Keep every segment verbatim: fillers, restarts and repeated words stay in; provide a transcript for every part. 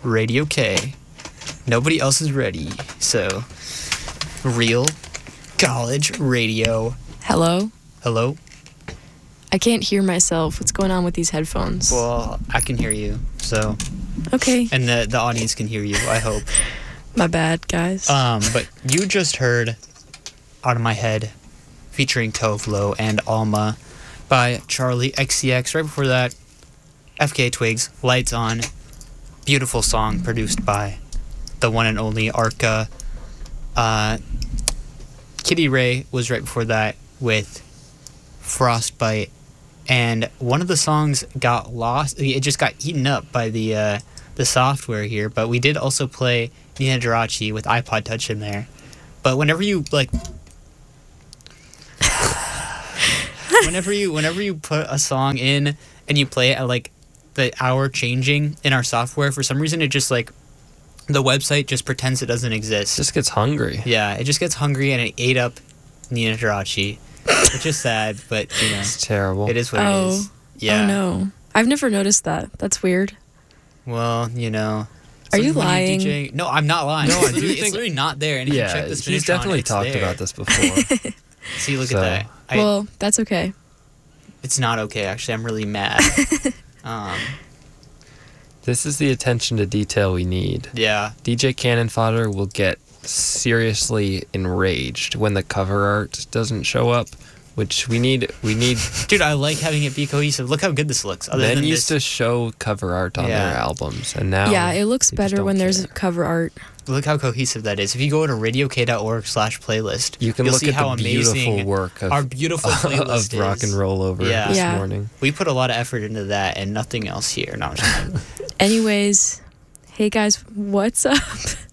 Radio K. Nobody else is ready, so Real College Radio. Hello? Hello? I can't hear myself. What's going on with these headphones? Well, I can hear you, so... Okay. And the, the audience can hear you, I hope. My bad, guys. Um, but you just heard Out of My Head, featuring Tove Lo and Alma by Charlie X C X. Right before that, F K Twigs, Lights On. Beautiful song produced by the one and only Arca. Uh, Kitty Ray was right before that with Frostbite. And one of the songs got lost. It just got eaten up by the uh, the software here. But we did also play Nina Geraci with iPod Touch in there. But whenever you like, whenever you whenever you put a song in and you play it at like the hour changing in our software, for some reason it just like the website just pretends it doesn't exist. It just gets hungry. Yeah, it just gets hungry and it ate up Nina Geraci, which is sad, but you know, It's terrible. it is what Oh. it is. Yeah. Oh, no. I've never noticed that. That's weird. Well, you know. Are you when lying? DJing no, I'm not lying. No, it's I do literally, think- it's literally not there. And if you Yeah, check the he's Spinitron, definitely it's talked there. about this before. See, look So- at that. I, well, that's okay. it's not okay, actually. I'm really mad. um, This is the attention to detail we need. yeah. D J Cannon Fodder will get seriously enraged when the cover art doesn't show up, which we need. We need. Dude, I like having it be cohesive. Look how good this looks. Other Men than used this, to show cover art on Yeah. their albums, and now yeah, it looks they just better don't when there's care. cover art. look how cohesive that is. If you go to radiok.org slash playlist, You can you'll look see at how the amazing beautiful work of, our beautiful playlist of rock is. and roll over Yeah. this Yeah. morning. We put a lot of effort into that and nothing else here. No, I'm just kidding. Anyways, hey guys, what's up?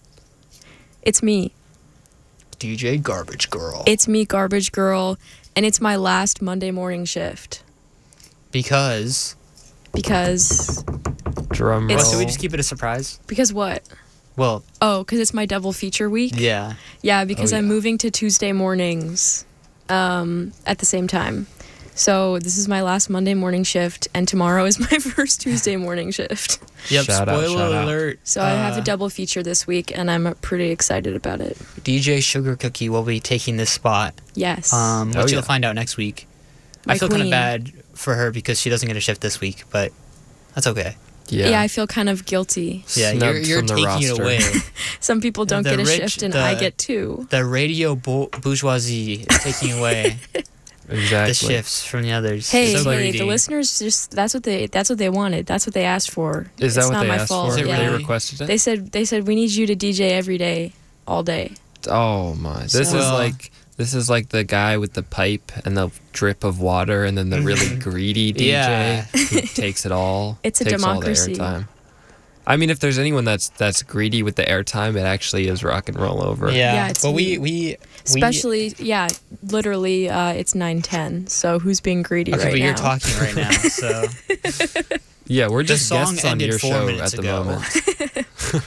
It's me. D J Garbage Girl. It's me, Garbage Girl, and it's my last Monday morning shift because... because Drum It's- roll. Well, should we just keep it a surprise? because what? Well, Oh, because it's my double feature week. yeah. Yeah, because Oh, I'm yeah. moving to Tuesday mornings um, at the same time. So this is my last Monday morning shift, and tomorrow is my first Tuesday morning shift. Yep, Shout out, spoiler shout out. alert. So I have a uh, double feature this week, and I'm pretty excited about it. D J Sugar Cookie will be taking this spot, Yes. um, which Oh, you'll yeah. find out next week. My I feel kind of queen. bad for her because she doesn't get a shift this week, but that's okay. yeah. yeah. I feel kind of guilty. Yeah, Snubbed you're, you're from the taking it roster. away. Some people don't The get a rich- shift, and the- I get two. The radio bo- bourgeoisie is taking away exactly. the shifts from the others. Hey, So hey, greedy. the listeners just—that's what they—that's what they wanted. That's what they asked for. Is that it's what not they my asked fault. for? Is it Yeah. They really? requested it. They said they said we need you to D J every day, all day. Oh my! This So- is Well- like this is like the guy with the pipe and the drip of water, and then the really greedy D J Yeah. who takes it all. It's a takes democracy. All the airtime. I mean, if there's anyone that's that's greedy with the airtime, it actually is rock and roll over. Yeah, Yeah, it's but we, me. we, Especially, yeah, literally, uh, it's nine ten. So who's being greedy we okay, right but now? you're talking right now, so Yeah, we're the just song guests on ended your four show minutes at the ago. moment.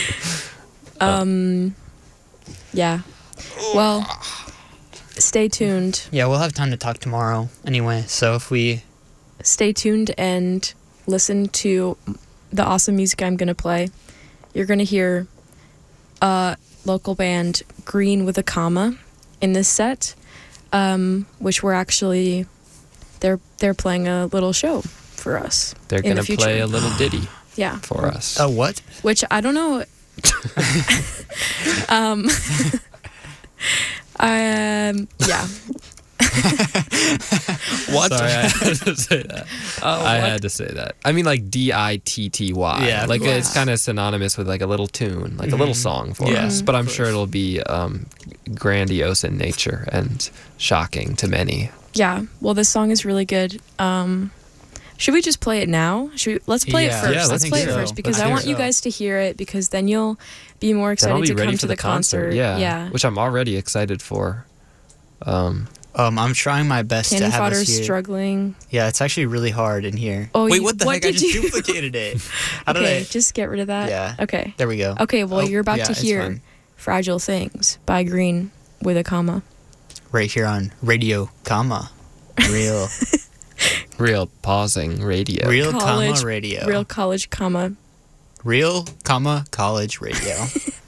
Um, yeah. Well, stay tuned. Yeah, we'll have time to talk tomorrow anyway. So if we, Stay tuned and listen to the awesome music I'm gonna play. You're gonna hear a local band, Green with a Comma, in this set, um, which we're actually they're they're playing a little show for us. They're in the gonna future. play a little ditty Yeah, for us. uh, what? which I don't know. um, um, yeah. What? Sorry, I had to say that. I had to say that. I mean, like D I T T Y. Yeah, of like course. it's kind of synonymous with like a little tune, like a little song for Yeah, us. But I'm of sure course. it'll be um, grandiose in nature and shocking to many. Yeah, well, this song is really good. Um, should we just play it now? Should we, let's play Yeah. it first. Yeah, let's let's play it do so. first because Let's I do want you so. guys to hear it because then you'll be more Then I'll excited be to ready come for to the, the concert. Yeah, yeah. which I'm already excited for. Um, Um, I'm trying my best Cannon to have Fodder's us here. struggling. Yeah, it's actually really hard in here. Oh, Wait, you- what the what heck? I did just you- duplicated it. How did Okay, I? just get rid of that. Yeah. Okay. There we go. Okay, well, Oh, you're about yeah, to it's hear fine. Fragile Things by Green with a comma. Right here on Radio Comma. Real, real pausing radio. real College- comma radio. Real college comma Real, comma, college radio.